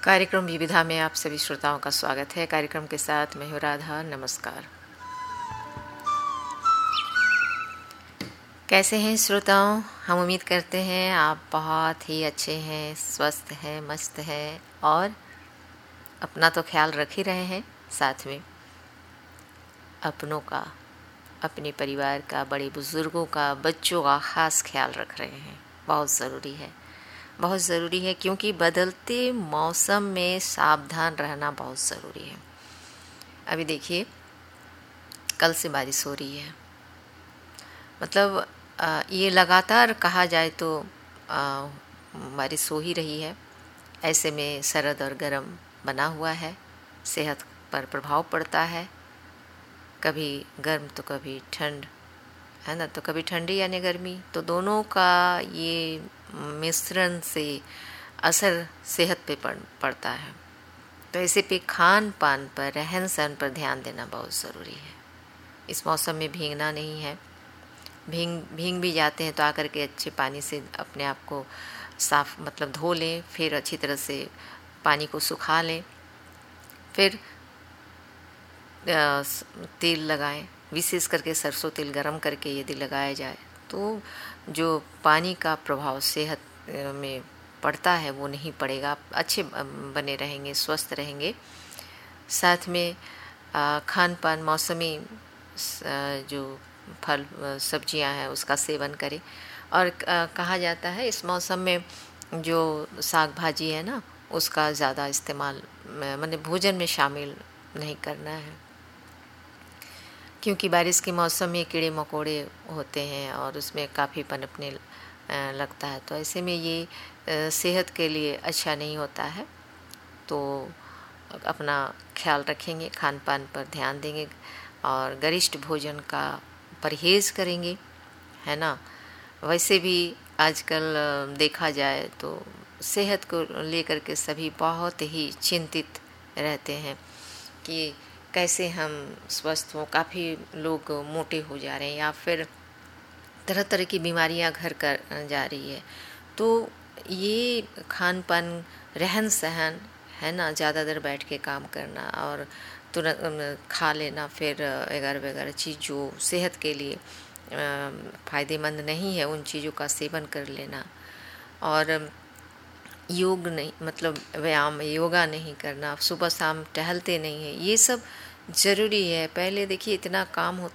कार्यक्रम विविधा में आप सभी श्रोताओं का स्वागत है। कार्यक्रम के साथ मैं हूँ राधा। नमस्कार। कैसे हैं श्रोताओं? हम उम्मीद करते हैं आप बहुत ही अच्छे हैं, स्वस्थ हैं, मस्त हैं और अपना तो ख्याल रख ही रहे हैं, साथ में अपनों का, अपने परिवार का, बड़े बुजुर्गों का, बच्चों का ख़ास ख्याल रख रहे हैं। बहुत ज़रूरी है, बहुत ज़रूरी है, क्योंकि बदलते मौसम में सावधान रहना बहुत ज़रूरी है। अभी देखिए, कल से बारिश हो रही है, मतलब ये लगातार कहा जाए तो बारिश हो ही रही है। ऐसे में सर्द और गर्म बना हुआ है, सेहत पर प्रभाव पड़ता है। कभी गर्म तो कभी ठंड, है ना, तो कभी ठंडी यानी गर्मी, तो दोनों का ये मिश्रण से असर सेहत पे पड़ता है। तो ऐसे पे खान पान पर, रहन सहन पर ध्यान देना बहुत ज़रूरी है। इस मौसम में भीगना नहीं है। भीग भी जाते हैं तो आकर के अच्छे पानी से अपने आप को साफ मतलब धो लें, फिर अच्छी तरह से पानी को सुखा लें, फिर तेल लगाएं। विशेष करके सरसों तेल गरम करके यदि लगाया जाए तो जो पानी का प्रभाव सेहत में पड़ता है वो नहीं पड़ेगा। आप अच्छे बने रहेंगे, स्वस्थ रहेंगे। साथ में खान पान, मौसमी जो फल सब्जियां हैं उसका सेवन करें। और कहा जाता है इस मौसम में जो साग भाजी है ना, उसका ज़्यादा इस्तेमाल मतलब भोजन में शामिल नहीं करना है, क्योंकि बारिश के मौसम में कीड़े मकोड़े होते हैं और उसमें काफ़ी पनपने लगता है। तो ऐसे में ये सेहत के लिए अच्छा नहीं होता है। तो अपना ख्याल रखेंगे, खान पान पर ध्यान देंगे और गरिष्ठ भोजन का परहेज़ करेंगे, है ना। वैसे भी आजकल देखा जाए तो सेहत को लेकर के सभी बहुत ही चिंतित रहते हैं कि कैसे हम स्वस्थ हों। काफ़ी लोग मोटे हो जा रहे हैं या फिर तरह तरह की बीमारियां घर कर जा रही है। तो ये खान पान, रहन सहन, है ना, ज़्यादा देर बैठ के काम करना और तुरंत खा लेना, फिर वगैरह वगैरह चीज़ जो सेहत के लिए फ़ायदेमंद नहीं है, उन चीज़ों का सेवन कर लेना, और योग नहीं मतलब व्यायाम, योगा नहीं करना, सुबह शाम टहलते नहीं हैं, ये सब ज़रूरी है। पहले देखिए इतना काम होता